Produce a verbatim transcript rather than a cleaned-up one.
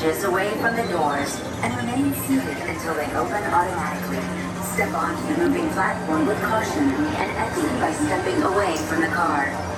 inches away from the doors and remain seated until they open automatically. Step onto the moving platform with caution and exit by stepping away from the car.